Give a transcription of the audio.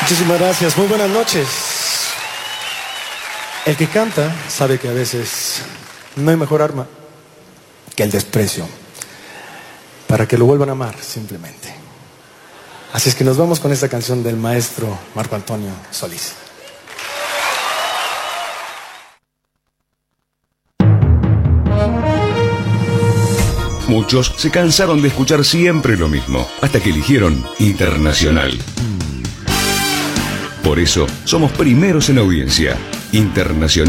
Muchísimas gracias, muy buenas noches. El que canta sabe que a veces no hay mejor arma que el desprecio, para que lo vuelvan a amar simplemente. Así es que nos vamos con esta canción del maestro Marco Antonio Solís. Muchos se cansaron de escuchar siempre lo mismo, hasta que eligieron Internacional. Por eso, somos primeros en audiencia. Internacional.